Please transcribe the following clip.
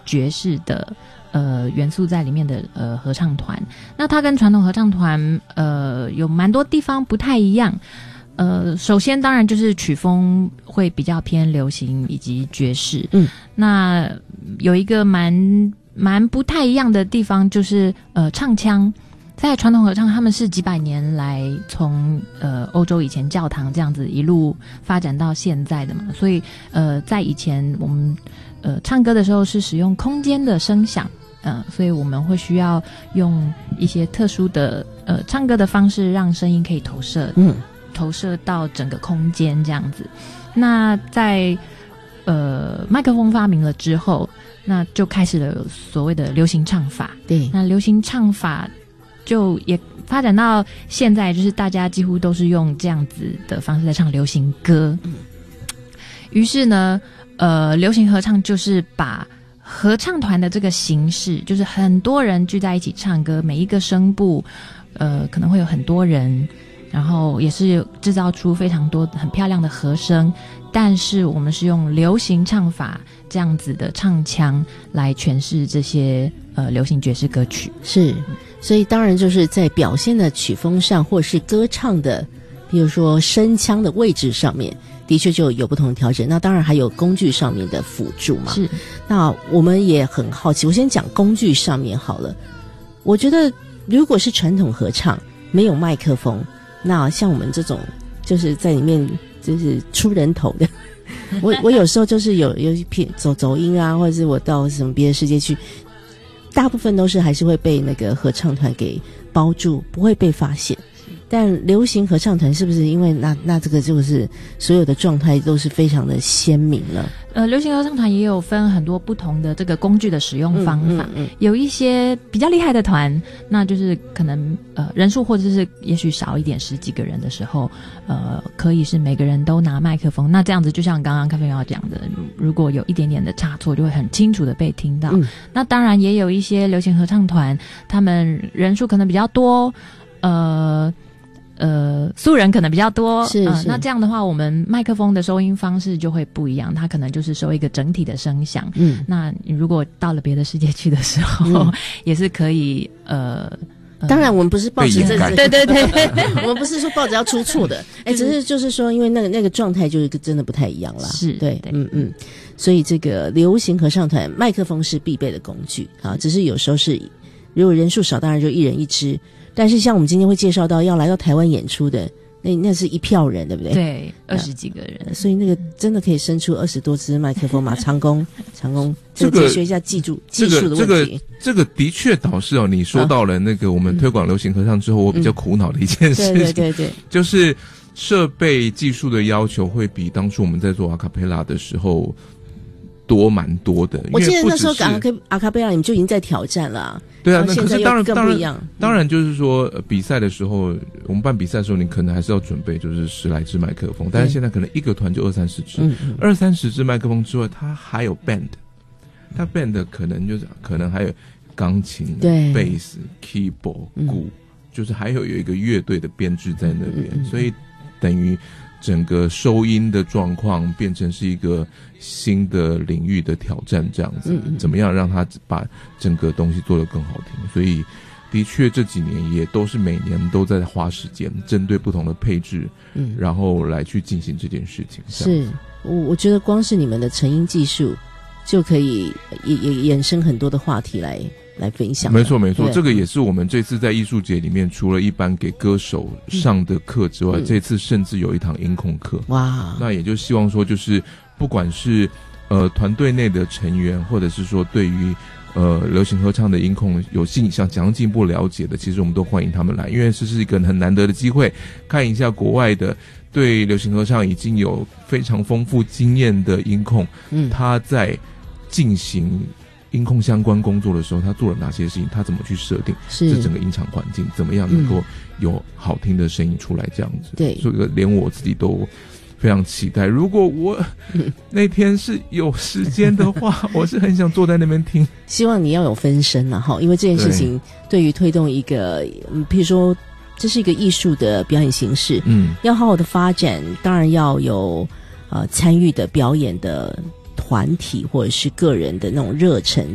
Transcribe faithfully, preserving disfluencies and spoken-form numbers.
爵士的呃元素在里面的呃合唱团。那它跟传统合唱团呃有蛮多地方不太一样。呃，首先当然就是曲风会比较偏流行以及爵士。嗯，那有一个蛮蛮不太一样的地方就是呃唱腔。在传统合唱，他们是几百年来从呃欧洲以前教堂这样子一路发展到现在的嘛，所以呃在以前我们呃唱歌的时候是使用空间的声响，呃，所以我们会需要用一些特殊的呃唱歌的方式，让声音可以投射，嗯，投射到整个空间这样子。那在呃麦克风发明了之后，那就开始了所谓的流行唱法。对，那流行唱法就也发展到现在，就是大家几乎都是用这样子的方式在唱流行歌。于是呢，呃，流行合唱就是把合唱团的这个形式，就是很多人聚在一起唱歌，每一个声部，呃，可能会有很多人，然后也是制造出非常多很漂亮的和声。但是我们是用流行唱法这样子的唱腔来诠释这些呃流行爵士歌曲。是。所以当然就是在表现的曲风上，或是歌唱的比如说声腔的位置上面的确就有不同的调整，那当然还有工具上面的辅助嘛。是，那我们也很好奇，我先讲工具上面好了。我觉得如果是传统合唱没有麦克风，那像我们这种就是在里面就是出人头的我我有时候就是有有一片走走音啊，或者是我到什么别的世界去，大部分都是还是会被那个合唱团给包住，不会被发现。但流行合唱团是不是因为那那这个就是所有的状态都是非常的鲜明了？呃，流行合唱团也有分很多不同的这个工具的使用方法，嗯嗯嗯、有一些比较厉害的团，那就是可能呃人数或者是也许少一点十几个人的时候，呃，可以是每个人都拿麦克风，那这样子就像刚刚咖啡要讲的，如果有一点点的差错，就会很清楚的被听到。嗯、那当然也有一些流行合唱团，他们人数可能比较多，呃。呃，素人可能比较多，是是、呃、那这样的话，我们麦克风的收音方式就会不一样，它可能就是收一个整体的声响。嗯，那你如果到了别的世界去的时候，嗯、也是可以呃。当然，我们不是抱着这个，对对对，我们不是说抱着要出错的，哎，只是就是说，因为那个那个状态就是真的不太一样啦。是，对，嗯嗯，所以这个流行合唱团麦克风是必备的工具啊，只是有时候是如果人数少，当然就一人一支。但是像我们今天会介绍到要来到台湾演出的，那那是一票人，对不对？对，二十几个人，所以那个真的可以伸出二十多支麦克风嘛？长工，长工，这个学一下技术技术的问题。这个这个这个的确导致哦，你说到了那个我们推广流行合唱之后，我比较苦恼的一件事情，对对对对，就是设备技术的要求会比当初我们在做阿卡贝拉的时候多蛮多的。我记得那时候阿卡阿卡贝拉你们就已经在挑战了、啊。对啊，那可是当然当然当然就是说、呃、比赛的时候，我们办比赛的时候，你可能还是要准备就是十来支麦克风，但是现在可能一个团就二三十支，嗯嗯、二三十支麦克风之外，它还有 band， 它 band 可能就是可能还有钢琴、贝斯、keyboard、鼓，嗯、就是还有有一个乐队的编制在那边，嗯嗯、所以等于整个收音的状况变成是一个新的领域的挑战，这样子，嗯、怎么样让他把整个东西做得更好听？所以，的确这几年也都是每年都在花时间，针对不同的配置，嗯，然后来去进行这件事情。是我我觉得光是你们的成音技术就可以也也衍生很多的话题来。来分享，没错没错，这个也是我们这次在艺术节里面，除了一般给歌手上的课之外，嗯、这次甚至有一堂音控课。哇！那也就希望说，就是不管是呃团队内的成员，或者是说对于呃流行合唱的音控有兴想想要进一步了解的，其实我们都欢迎他们来，因为这是一个很难得的机会，看一下国外的对流行合唱已经有非常丰富经验的音控，嗯，他在进行音控相关工作的时候，他做了哪些事情？他怎么去设定这整个音场环境？怎么样能够有好听的声音出来？这样子，对，所以连我自己都非常期待。如果我那天是有时间的话，我是很想坐在那边听。希望你要有分身啊，哈，因为这件事情对于推动一个，嗯，譬如说这是一个艺术的表演形式，嗯，要好好的发展，当然要有呃参与的表演的团体或者是个人的那种热忱